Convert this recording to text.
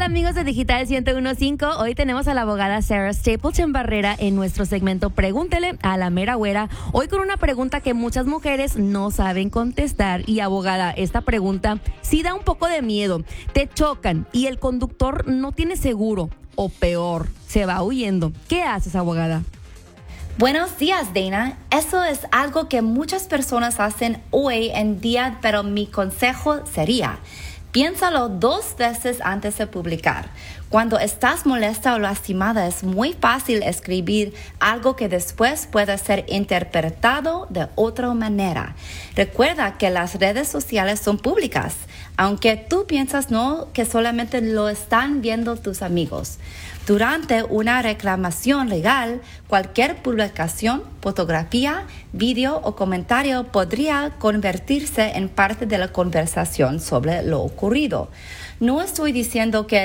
amigos de Digital 101.5? Hoy tenemos a la abogada Sarah Stapleton Barrera en nuestro segmento Pregúntele a la mera güera. Hoy con una pregunta que muchas mujeres no saben contestar. Y abogada, esta pregunta sí da un poco de miedo. Te chocan y el conductor no tiene seguro o peor, se va huyendo. ¿Qué haces, abogada? Buenos días, Dana. Eso es algo que muchas personas hacen hoy en día, pero mi consejo sería: piénsalo 2 veces antes de publicar. Cuando estás molesta o lastimada, es muy fácil escribir algo que después pueda ser interpretado de otra manera. Recuerda que las redes sociales son públicas, aunque tú piensas no, que solamente lo están viendo tus amigos. Durante una reclamación legal, cualquier publicación, fotografía, video o comentario podría convertirse en parte de la conversación sobre lo ocurrido. No estoy diciendo que